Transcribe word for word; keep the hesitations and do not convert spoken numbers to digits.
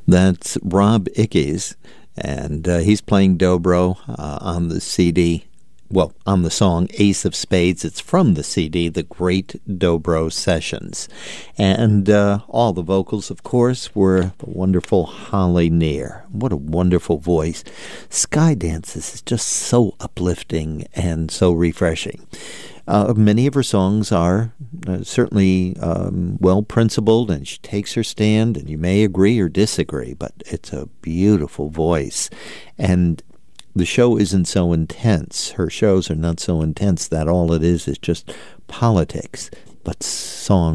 That's Rob Ickes, and uh, he's playing dobro uh, on the C D. Well, on the song Ace of Spades. It's from the C D, The Great Dobro Sessions. And uh, all the vocals, of course, were the wonderful Holly Near. What a wonderful voice. Sky Dances is just so uplifting and so refreshing. Uh, many of her songs are uh, certainly um, well-principled, and she takes her stand, and you may agree or disagree, but it's a beautiful voice. And the show isn't so intense. Her shows are not so intense that all it is is just politics, but song